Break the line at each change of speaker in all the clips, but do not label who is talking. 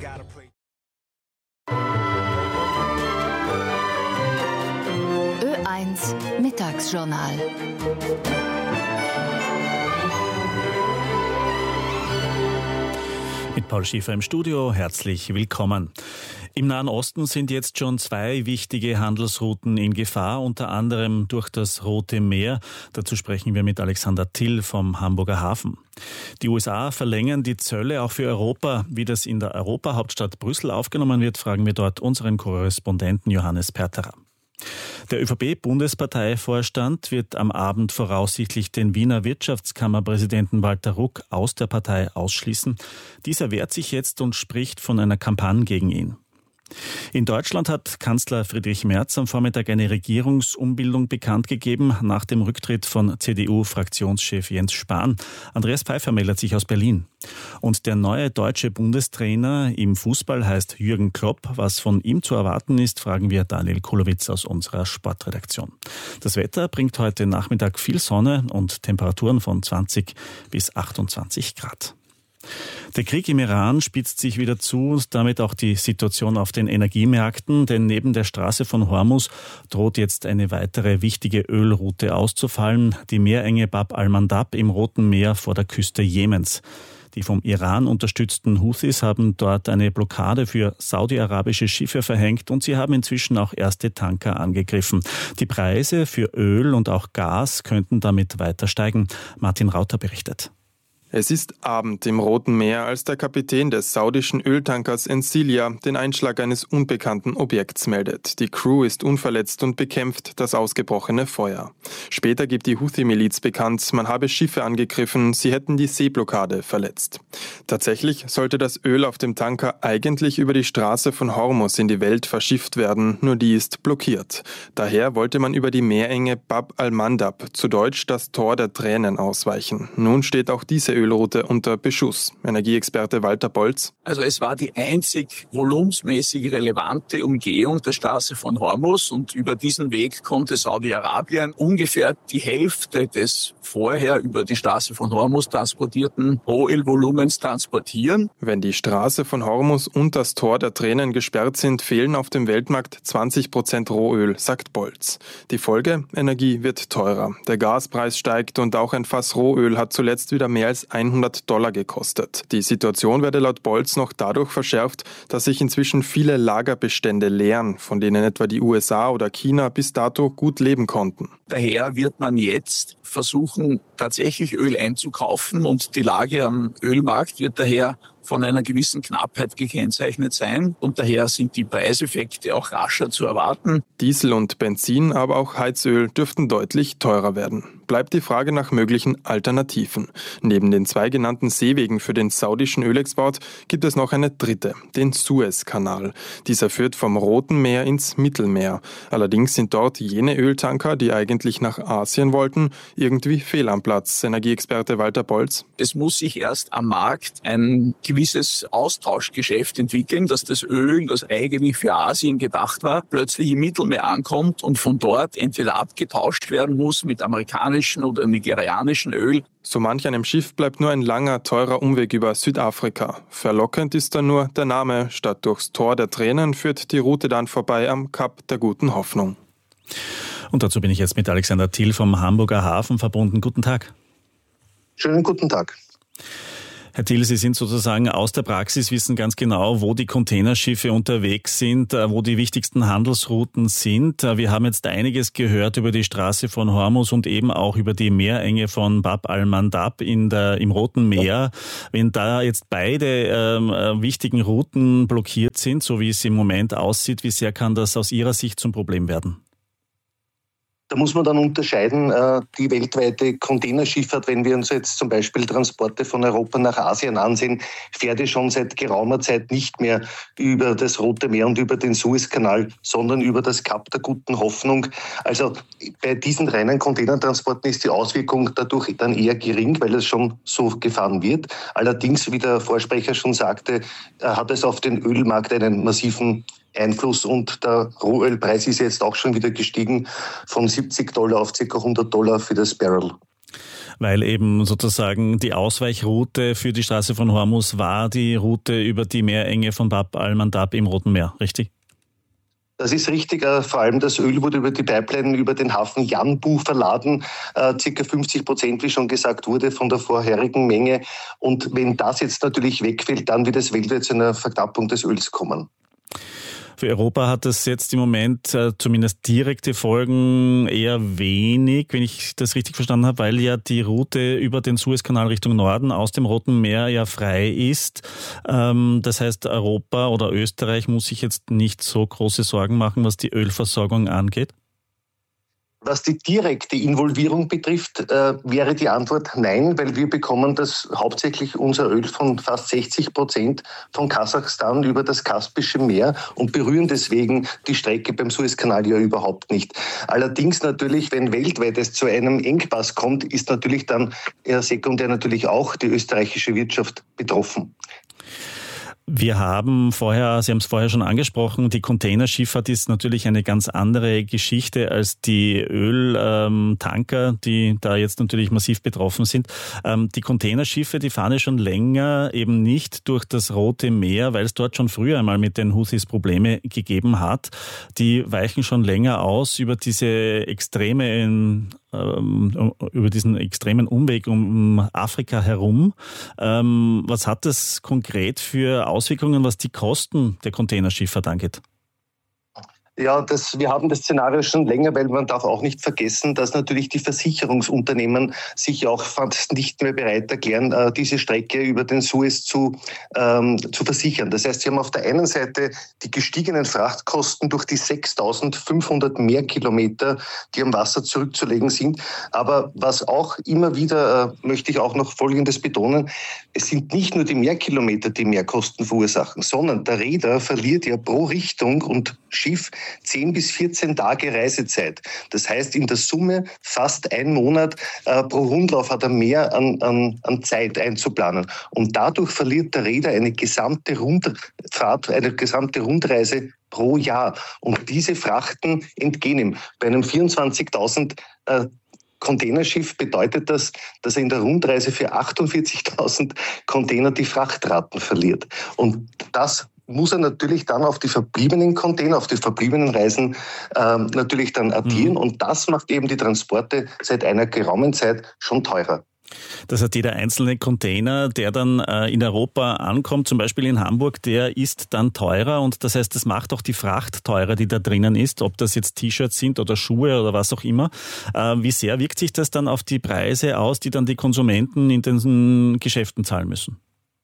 Ö1 Mittagsjournal.
Mit Paul Schiefer im Studio, herzlich willkommen. Im Nahen Osten sind jetzt schon 2 wichtige Handelsrouten in Gefahr, unter anderem durch das Rote Meer. Dazu sprechen wir mit Alexander Thill vom Hamburger Hafen. Die USA verlängern die Zölle auch für Europa. Wie das in der Europahauptstadt Brüssel aufgenommen wird, fragen wir dort unseren Korrespondenten Johannes Perterer. Der ÖVP-Bundesparteivorstand wird am Abend voraussichtlich den Wiener Wirtschaftskammerpräsidenten Walter Ruck aus der Partei ausschließen. Dieser wehrt sich jetzt und spricht von einer Kampagne gegen ihn. In Deutschland hat Kanzler Friedrich Merz am Vormittag eine Regierungsumbildung bekannt gegeben, nach dem Rücktritt von CDU-Fraktionschef Jens Spahn. Andreas Pfeiffer meldet sich aus Berlin. Und der neue deutsche Bundestrainer im Fußball heißt Jürgen Klopp. Was von ihm zu erwarten ist, fragen wir Daniel Kulowitz aus unserer Sportredaktion. Das Wetter bringt heute Nachmittag viel Sonne und Temperaturen von 20 bis 28 Grad. Der Krieg im Iran spitzt sich wieder zu und damit auch die Situation auf den Energiemärkten, denn neben der Straße von Hormuz droht jetzt eine weitere wichtige Ölroute auszufallen, die Meerenge Bab al-Mandab im Roten Meer vor der Küste Jemens. Die vom Iran unterstützten Houthis haben dort eine Blockade für saudi-arabische Schiffe verhängt und sie haben inzwischen auch erste Tanker angegriffen. Die Preise für Öl und auch Gas könnten damit weiter steigen. Martin Rauter berichtet.
Es ist Abend im Roten Meer, als der Kapitän des saudischen Öltankers Encilia den Einschlag eines unbekannten Objekts meldet. Die Crew ist unverletzt und bekämpft das ausgebrochene Feuer. Später gibt die Houthi-Miliz bekannt, man habe Schiffe angegriffen, sie hätten die Seeblockade verletzt. Tatsächlich sollte das Öl auf dem Tanker eigentlich über die Straße von Hormuz in die Welt verschifft werden, nur die ist blockiert. Daher wollte man über die Meerenge Bab al-Mandab, zu Deutsch das Tor der Tränen, ausweichen. Nun steht auch diese Ölroute unter Beschuss. Energieexperte Walter Bolz.
Also es war die einzig volumensmäßig relevante Umgehung der Straße von Hormuz und über diesen Weg konnte Saudi-Arabien ungefähr die Hälfte des vorher über die Straße von Hormuz transportierten Rohölvolumens transportieren.
Wenn die Straße von Hormuz und das Tor der Tränen gesperrt sind, fehlen auf dem Weltmarkt 20% Rohöl, sagt Bolz. Die Folge? Energie wird teurer. Der Gaspreis steigt und auch ein Fass Rohöl hat zuletzt wieder mehr als $100 gekostet. Die Situation werde laut Bolz noch dadurch verschärft, dass sich inzwischen viele Lagerbestände leeren, von denen etwa die USA oder China bis dato gut leben konnten.
Daher wird man jetzt versuchen, tatsächlich Öl einzukaufen und die Lage am Ölmarkt wird daher von einer gewissen Knappheit gekennzeichnet sein und daher sind die Preiseffekte auch rascher zu erwarten.
Diesel und Benzin, aber auch Heizöl dürften deutlich teurer werden. Bleibt die Frage nach möglichen Alternativen. Neben den 2 genannten Seewegen für den saudischen Ölexport gibt es noch eine dritte, den Suezkanal. Dieser führt vom Roten Meer ins Mittelmeer. Allerdings sind dort jene Öltanker, die eigentlich nach Asien wollten, irgendwie fehl am Platz. Energieexperte Walter Bolz.
Es muss sich erst am Markt ein gewisses Austauschgeschäft entwickeln, dass das Öl, das eigentlich für Asien gedacht war, plötzlich im Mittelmeer ankommt und von dort entweder abgetauscht werden muss mit amerikanischem oder nigerianischem Öl.
So manch einem Schiff bleibt nur ein langer, teurer Umweg über Südafrika. Verlockend ist dann nur der Name. Statt durchs Tor der Tränen führt die Route dann vorbei am Kap der Guten Hoffnung.
Und dazu bin ich jetzt mit Alexander Thill vom Hamburger Hafen verbunden. Guten Tag.
Schönen guten Tag.
Herr Thill, Sie sind sozusagen aus der Praxis, wissen ganz genau, wo die Containerschiffe unterwegs sind, wo die wichtigsten Handelsrouten sind. Wir haben jetzt einiges gehört über die Straße von Hormuz und eben auch über die Meerenge von Bab al-Mandab im Roten Meer. Wenn da jetzt beide wichtigen Routen blockiert sind, so wie es im Moment aussieht, wie sehr kann das aus Ihrer Sicht zum Problem werden?
Da muss man dann unterscheiden, die weltweite Containerschifffahrt, wenn wir uns jetzt zum Beispiel Transporte von Europa nach Asien ansehen, fährt ja schon seit geraumer Zeit nicht mehr über das Rote Meer und über den Suezkanal, sondern über das Kap der Guten Hoffnung. Also bei diesen reinen Containertransporten ist die Auswirkung dadurch dann eher gering, weil es schon so gefahren wird. Allerdings, wie der Vorsprecher schon sagte, hat es auf den Ölmarkt einen massiven Einfluss und der Rohölpreis ist jetzt auch schon wieder gestiegen von $70 auf ca. $100 für das Barrel.
Weil eben sozusagen die Ausweichroute für die Straße von Hormuz war die Route über die Meerenge von Bab al-Mandab im Roten Meer, richtig?
Das ist richtig. Vor allem das Öl wurde über die Pipeline über den Hafen Yanbu verladen. Circa 50%, wie schon gesagt wurde, von der vorherigen Menge. Und wenn das jetzt natürlich wegfällt, dann wird es weltweit zu einer Verknappung des Öls kommen.
Für Europa hat das jetzt im Moment zumindest direkte Folgen eher wenig, wenn ich das richtig verstanden habe, weil ja die Route über den Suezkanal Richtung Norden aus dem Roten Meer ja frei ist. Das heißt, Europa oder Österreich muss sich jetzt nicht so große Sorgen machen, was die Ölversorgung angeht.
Was die direkte Involvierung betrifft, wäre die Antwort nein, weil wir bekommen das hauptsächlich unser Öl von fast 60% von Kasachstan über das Kaspische Meer und berühren deswegen die Strecke beim Suezkanal ja überhaupt nicht. Allerdings natürlich, wenn weltweit es zu einem Engpass kommt, ist natürlich dann sekundär natürlich auch die österreichische Wirtschaft betroffen.
Wir haben vorher, Sie haben es vorher schon angesprochen, die Containerschifffahrt ist natürlich eine ganz andere Geschichte als die Öltanker, die da jetzt natürlich massiv betroffen sind. Die Containerschiffe, die fahren ja schon länger eben nicht durch das Rote Meer, weil es dort schon früher einmal mit den Houthis Probleme gegeben hat. Die weichen schon länger aus über diesen extremen Umweg um Afrika herum. Was hat das konkret für Auswirkungen, was die Kosten der Containerschifffahrt angeht?
Ja, wir haben das Szenario schon länger, weil man darf auch nicht vergessen, dass natürlich die Versicherungsunternehmen sich auch fast nicht mehr bereit erklären, diese Strecke über den Suez zu versichern. Das heißt, sie haben auf der einen Seite die gestiegenen Frachtkosten durch die 6.500 Meerkilometer, die am Wasser zurückzulegen sind. Aber was auch immer wieder, möchte ich auch noch Folgendes betonen, es sind nicht nur die Meerkilometer, die Mehrkosten verursachen, sondern der Reeder verliert ja pro Richtung und Schiff 10 bis 14 Tage Reisezeit. Das heißt in der Summe fast 1 Monat pro Rundlauf hat er mehr an Zeit einzuplanen. Und dadurch verliert der Reeder eine gesamte Rundfahrt, eine gesamte Rundreise pro Jahr. Und diese Frachten entgehen ihm. Bei einem 24.000 Containerschiff bedeutet das, dass er in der Rundreise für 48.000 Container die Frachtraten verliert. Und das muss er natürlich dann auf die verbliebenen Container, auf die verbliebenen Reisen natürlich dann addieren. Und das macht eben die Transporte seit einer geraumen Zeit schon teurer.
Das heißt, jeder einzelne Container, der dann in Europa ankommt, zum Beispiel in Hamburg, der ist dann teurer und das heißt, das macht auch die Fracht teurer, die da drinnen ist, ob das jetzt T-Shirts sind oder Schuhe oder was auch immer. Wie sehr wirkt sich das dann auf die Preise aus, die dann die Konsumenten in den Geschäften zahlen müssen?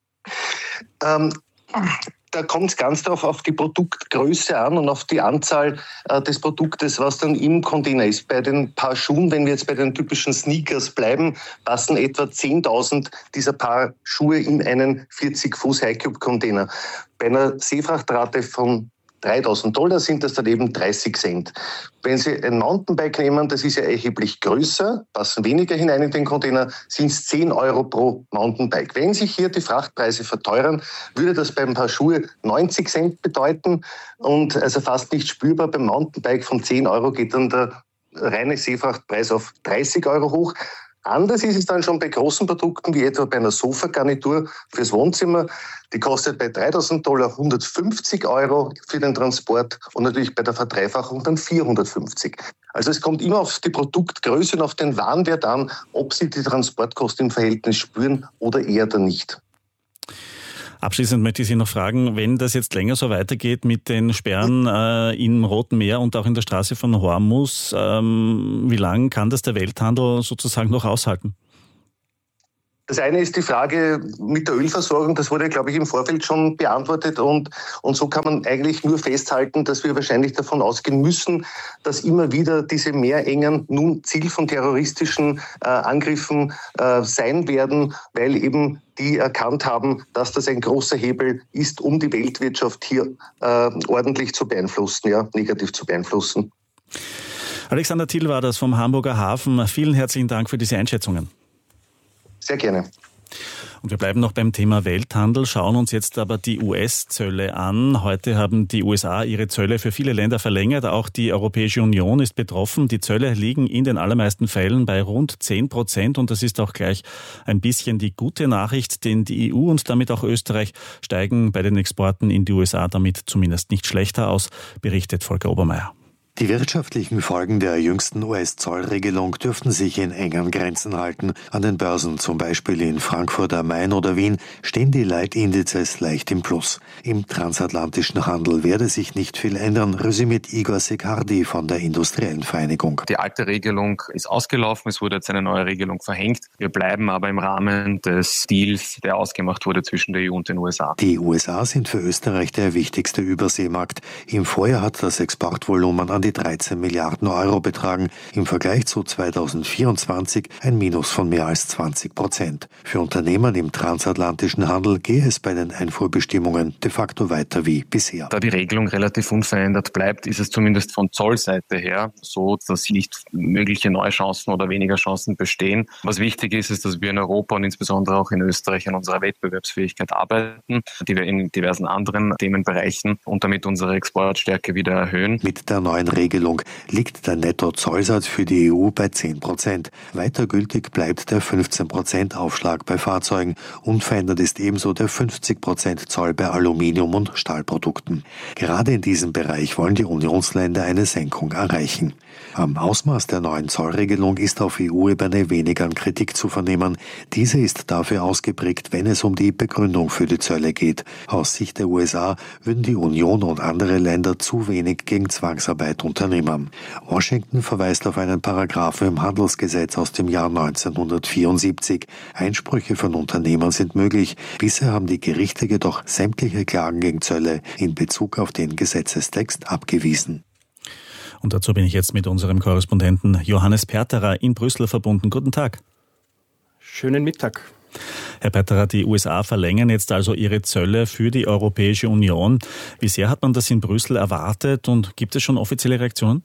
Da kommt es ganz darauf auf die Produktgröße an und auf die Anzahl des Produktes, was dann im Container ist. Bei den Paar Schuhen, wenn wir jetzt bei den typischen Sneakers bleiben, passen etwa 10.000 dieser Paar Schuhe in einen 40-Fuß High-Cube-Container. Bei einer Seefrachtrate von $3.000 sind das dann eben 30 Cent. Wenn Sie ein Mountainbike nehmen, das ist ja erheblich größer, passen weniger hinein in den Container, sind es 10 Euro pro Mountainbike. Wenn sich hier die Frachtpreise verteuern, würde das beim Paar Schuhe 90 Cent bedeuten und also fast nicht spürbar. Beim Mountainbike von 10 Euro geht dann der reine Seefrachtpreis auf 30 Euro hoch. Anders ist es dann schon bei großen Produkten, wie etwa bei einer Sofagarnitur fürs Wohnzimmer. Die kostet bei $3.000 150 Euro für den Transport und natürlich bei der Verdreifachung dann 450. Also es kommt immer auf die Produktgröße und auf den Warenwert an, ob Sie die Transportkosten im Verhältnis spüren oder eher dann nicht.
Abschließend möchte ich Sie noch fragen, wenn das jetzt länger so weitergeht mit den Sperren im Roten Meer und auch in der Straße von Hormuz, wie lange kann das der Welthandel sozusagen noch aushalten?
Das eine ist die Frage mit der Ölversorgung, das wurde, glaube ich, im Vorfeld schon beantwortet und so kann man eigentlich nur festhalten, dass wir wahrscheinlich davon ausgehen müssen, dass immer wieder diese Meerengen nun Ziel von terroristischen Angriffen sein werden, weil eben die erkannt haben, dass das ein großer Hebel ist, um die Weltwirtschaft hier ordentlich zu beeinflussen, ja, negativ zu beeinflussen.
Alexander Thiel war das vom Hamburger Hafen. Vielen herzlichen Dank für diese Einschätzungen.
Sehr gerne.
Und wir bleiben noch beim Thema Welthandel, schauen uns jetzt aber die US-Zölle an. Heute haben die USA ihre Zölle für viele Länder verlängert. Auch die Europäische Union ist betroffen. Die Zölle liegen in den allermeisten Fällen bei rund 10%. Und das ist auch gleich ein bisschen die gute Nachricht, denn die EU und damit auch Österreich steigen bei den Exporten in die USA damit zumindest nicht schlechter aus, berichtet Volker Obermeier.
Die wirtschaftlichen Folgen der jüngsten US-Zollregelung dürften sich in engen Grenzen halten. An den Börsen, zum Beispiel in Frankfurt am Main oder Wien, stehen die Leitindizes leicht im Plus. Im transatlantischen Handel werde sich nicht viel ändern, resümiert Igor Sekardi von der Industriellen Vereinigung.
Die alte Regelung ist ausgelaufen, es wurde jetzt eine neue Regelung verhängt. Wir bleiben aber im Rahmen des Deals, der ausgemacht wurde zwischen der EU und den USA.
Die USA sind für Österreich der wichtigste Überseemarkt. Im Vorjahr hat das Exportvolumen an die 13 Milliarden Euro betragen, im Vergleich zu 2024 ein Minus von mehr als 20%. Für Unternehmen im transatlantischen Handel gehe es bei den Einfuhrbestimmungen de facto weiter wie bisher.
Da die Regelung relativ unverändert bleibt, ist es zumindest von Zollseite her so, dass nicht mögliche neue Chancen oder weniger Chancen bestehen. Was wichtig ist, ist, dass wir in Europa und insbesondere auch in Österreich an unserer Wettbewerbsfähigkeit arbeiten, die wir in diversen anderen Themenbereichen und damit unsere Exportstärke wieder erhöhen.
Mit der neuen Regelung liegt der Nettozollsatz für die EU bei 10%. Weiter gültig bleibt der 15% Aufschlag bei Fahrzeugen. Unverändert ist ebenso der 50% Zoll bei Aluminium- und Stahlprodukten. Gerade in diesem Bereich wollen die Unionsländer eine Senkung erreichen. Am Ausmaß der neuen Zollregelung ist auf EU-Ebene wenig an Kritik zu vernehmen. Diese ist dafür ausgeprägt, wenn es um die Begründung für die Zölle geht. Aus Sicht der USA würden die Union und andere Länder zu wenig gegen Zwangsarbeit unternehmen. Washington verweist auf einen Paragraphen im Handelsgesetz aus dem Jahr 1974. Einsprüche von Unternehmern sind möglich. Bisher haben die Gerichte jedoch sämtliche Klagen gegen Zölle in Bezug auf den Gesetzestext abgewiesen.
Und dazu bin ich jetzt mit unserem Korrespondenten Johannes Perterer in Brüssel verbunden. Guten Tag.
Schönen Mittag.
Herr Perterer, die USA verlängern jetzt also ihre Zölle für die Europäische Union. Wie sehr hat man das in Brüssel erwartet und gibt es schon offizielle Reaktionen?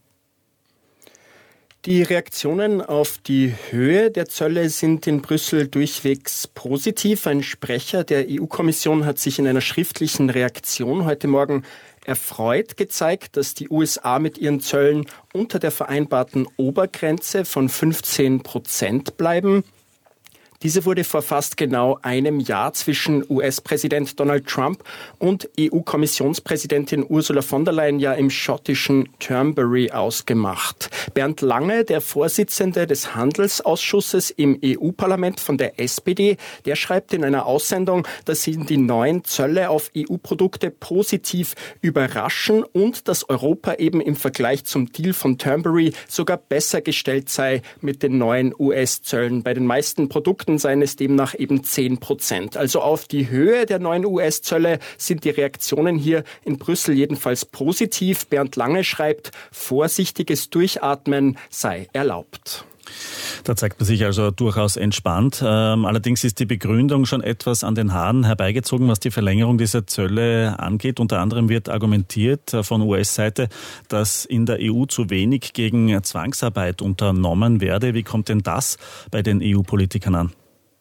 Die Reaktionen auf die Höhe der Zölle sind in Brüssel durchwegs positiv. Ein Sprecher der EU-Kommission hat sich in einer schriftlichen Reaktion heute Morgen erfreut gezeigt, dass die USA mit ihren Zöllen unter der vereinbarten Obergrenze von 15% bleiben. Diese wurde vor fast genau einem Jahr zwischen US-Präsident Donald Trump und EU-Kommissionspräsidentin Ursula von der Leyen ja im schottischen Turnberry ausgemacht. Bernd Lange, der Vorsitzende des Handelsausschusses im EU-Parlament von der SPD, der schreibt in einer Aussendung, dass ihn die neuen Zölle auf EU-Produkte positiv überraschen und dass Europa eben im Vergleich zum Deal von Turnberry sogar besser gestellt sei mit den neuen US-Zöllen. Bei den meisten Produkten seien es demnach eben 10%. Also auf die Höhe der neuen US-Zölle sind die Reaktionen hier in Brüssel jedenfalls positiv. Bernd Lange schreibt, vorsichtiges Durchatmen sei erlaubt.
Da zeigt man sich also durchaus entspannt. Allerdings ist die Begründung schon etwas an den Haaren herbeigezogen, was die Verlängerung dieser Zölle angeht. Unter anderem wird argumentiert von US-Seite, dass in der EU zu wenig gegen Zwangsarbeit unternommen werde. Wie kommt denn das bei den EU-Politikern an?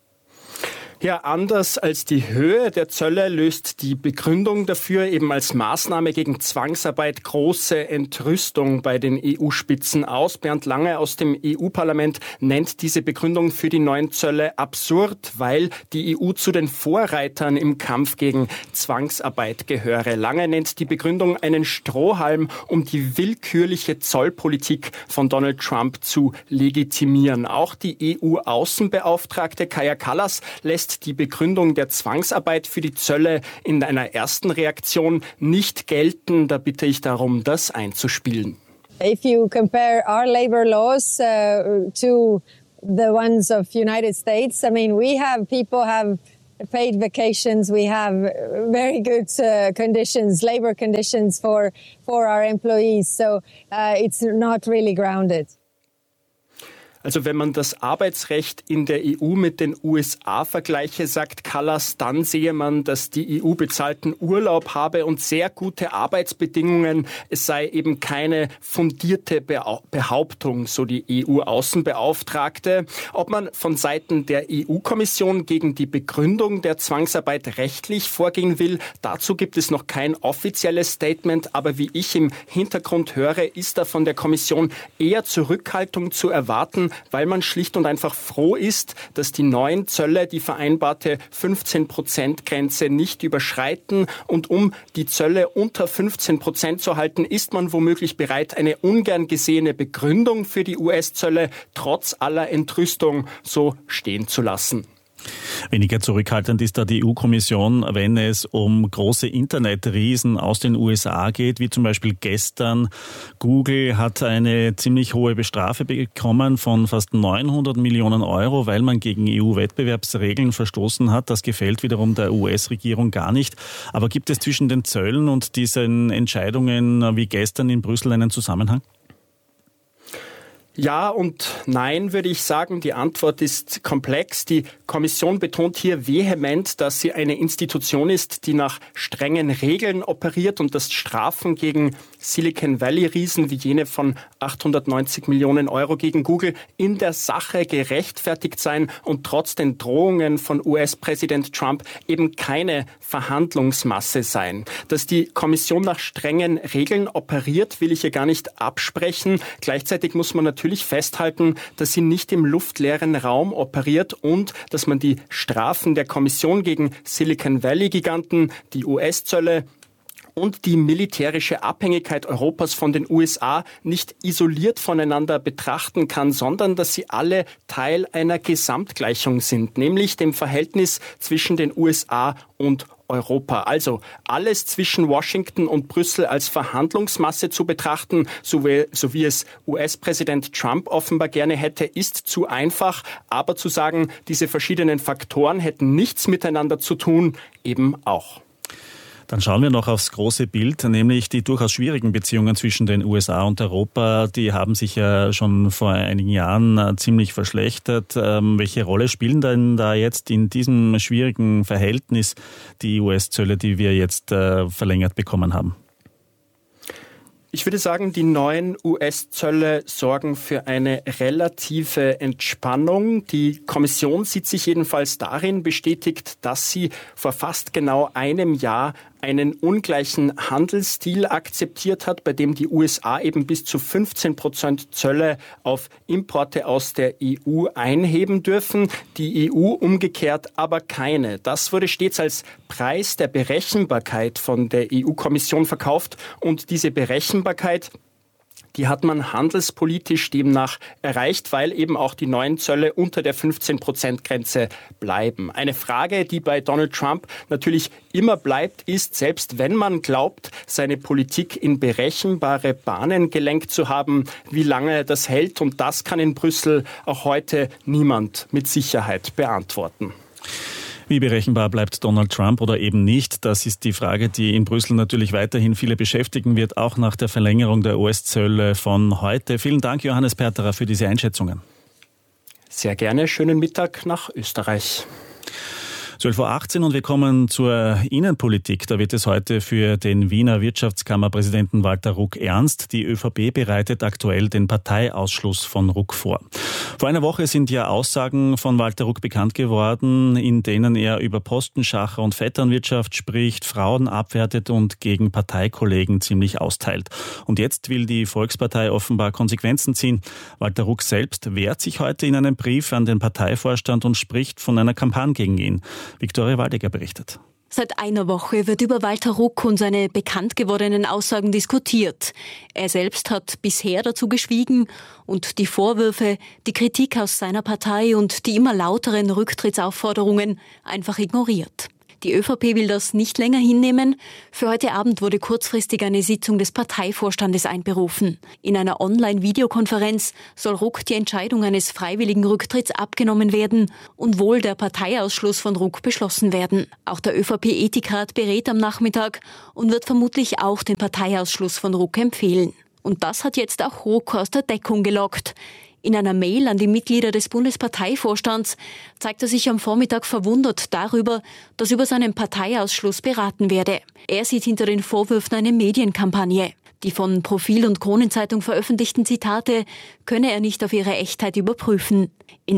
Ja, anders als die Höhe der Zölle löst die Begründung dafür eben als Maßnahme gegen Zwangsarbeit große Entrüstung bei den EU-Spitzen aus. Bernd Lange aus dem EU-Parlament nennt diese Begründung für die neuen Zölle absurd, weil die EU zu den Vorreitern im Kampf gegen Zwangsarbeit gehöre. Lange nennt die Begründung einen Strohhalm, um die willkürliche Zollpolitik von Donald Trump zu legitimieren. Auch die EU-Außenbeauftragte Kaja Kallas lässt die Begründung der Zwangsarbeit für die Zölle in einer ersten Reaktion nicht gelten. Da bitte ich darum, das einzuspielen.
If you compare our labor laws to the ones of United States, I mean, people have paid vacations, we have very good conditions, labor conditions for our employees, so it's not really grounded.
Also wenn man das Arbeitsrecht in der EU mit den USA vergleiche, sagt Kallas, dann sehe man, dass die EU bezahlten Urlaub habe und sehr gute Arbeitsbedingungen. Es sei eben keine fundierte Behauptung, so die EU-Außenbeauftragte. Ob man von Seiten der EU-Kommission gegen die Begründung der Zwangsarbeit rechtlich vorgehen will, dazu gibt es noch kein offizielles Statement. Aber wie ich im Hintergrund höre, ist da von der Kommission eher Zurückhaltung zu erwarten, weil man schlicht und einfach froh ist, dass die neuen Zölle die vereinbarte 15%-Grenze nicht überschreiten. Und um die Zölle unter 15% zu halten, ist man womöglich bereit, eine ungern gesehene Begründung für die US-Zölle trotz aller Entrüstung so stehen zu lassen.
Weniger zurückhaltend ist da die EU-Kommission, wenn es um große Internetriesen aus den USA geht, wie zum Beispiel gestern. Google hat eine ziemlich hohe Strafe bekommen von fast 900 Millionen Euro, weil man gegen EU-Wettbewerbsregeln verstoßen hat. Das gefällt wiederum der US-Regierung gar nicht. Aber gibt es zwischen den Zöllen und diesen Entscheidungen wie gestern in Brüssel einen Zusammenhang?
Ja und nein, würde ich sagen. Die Antwort ist komplex. Die Kommission betont hier vehement, dass sie eine Institution ist, die nach strengen Regeln operiert und dass Strafen gegen Silicon Valley-Riesen wie jene von 890 Millionen Euro gegen Google in der Sache gerechtfertigt seien und trotz den Drohungen von US-Präsident Trump eben keine Verhandlungsmasse seien. Dass die Kommission nach strengen Regeln operiert, will ich hier gar nicht absprechen. Gleichzeitig muss man natürlich festhalten, dass sie nicht im luftleeren Raum operiert und dass man die Strafen der Kommission gegen Silicon Valley-Giganten, die US-Zölle und die militärische Abhängigkeit Europas von den USA nicht isoliert voneinander betrachten kann, sondern dass sie alle Teil einer Gesamtgleichung sind, nämlich dem Verhältnis zwischen den USA und Europa. Also alles zwischen Washington und Brüssel als Verhandlungsmasse zu betrachten, so wie es US-Präsident Trump offenbar gerne hätte, ist zu einfach. Aber zu sagen, diese verschiedenen Faktoren hätten nichts miteinander zu tun, eben auch.
Dann schauen wir noch aufs große Bild, nämlich die durchaus schwierigen Beziehungen zwischen den USA und Europa. Die haben sich ja schon vor einigen Jahren ziemlich verschlechtert. Welche Rolle spielen denn da jetzt in diesem schwierigen Verhältnis die US-Zölle, die wir jetzt verlängert bekommen haben?
Ich würde sagen, die neuen US-Zölle sorgen für eine relative Entspannung. Die Kommission sieht sich jedenfalls darin bestätigt, dass sie vor fast genau einem Jahr einen ungleichen Handelsstil akzeptiert hat, bei dem die USA eben bis zu 15% Zölle auf Importe aus der EU einheben dürfen, die EU umgekehrt aber keine. Das wurde stets als Preis der Berechenbarkeit von der EU-Kommission verkauft und diese Berechenbarkeit, die hat man handelspolitisch demnach erreicht, weil eben auch die neuen Zölle unter der 15%-Grenze bleiben. Eine Frage, die bei Donald Trump natürlich immer bleibt, ist, selbst wenn man glaubt, seine Politik in berechenbare Bahnen gelenkt zu haben, wie lange das hält. Und das kann in Brüssel auch heute niemand mit Sicherheit beantworten.
Wie berechenbar bleibt Donald Trump oder eben nicht? Das ist die Frage, die in Brüssel natürlich weiterhin viele beschäftigen wird, auch nach der Verlängerung der US-Zölle von heute. Vielen Dank, Johannes Perterer, für diese Einschätzungen.
Sehr gerne. Schönen Mittag nach Österreich.
12.18 Uhr und wir kommen zur Innenpolitik. Da wird es heute für den Wiener Wirtschaftskammerpräsidenten Walter Ruck ernst. Die ÖVP bereitet aktuell den Parteiausschluss von Ruck vor. Vor einer Woche sind ja Aussagen von Walter Ruck bekannt geworden, in denen er über Postenschacher und Vetternwirtschaft spricht, Frauen abwertet und gegen Parteikollegen ziemlich austeilt. Und jetzt will die Volkspartei offenbar Konsequenzen ziehen. Walter Ruck selbst wehrt sich heute in einem Brief an den Parteivorstand und spricht von einer Kampagne gegen ihn. Viktoria Waldecker berichtet.
Seit einer Woche wird über Walter Ruck und seine bekannt gewordenen Aussagen diskutiert. Er selbst hat bisher dazu geschwiegen und die Vorwürfe, die Kritik aus seiner Partei und die immer lauteren Rücktrittsaufforderungen einfach ignoriert. Die ÖVP will das nicht länger hinnehmen. Für heute Abend wurde kurzfristig eine Sitzung des Parteivorstandes einberufen. In einer Online-Videokonferenz soll Ruck die Entscheidung eines freiwilligen Rücktritts abgenommen werden und wohl der Parteiausschluss von Ruck beschlossen werden. Auch der ÖVP-Ethikrat berät am Nachmittag und wird vermutlich auch den Parteiausschluss von Ruck empfehlen. Und das hat jetzt auch Ruck aus der Deckung gelockt. In einer Mail an die Mitglieder des Bundesparteivorstands zeigt er sich am Vormittag verwundert darüber, dass über seinen Parteiausschluss beraten werde. Er sieht hinter den Vorwürfen eine Medienkampagne. Die von Profil und Kronenzeitung veröffentlichten Zitate könne er nicht auf ihre Echtheit überprüfen.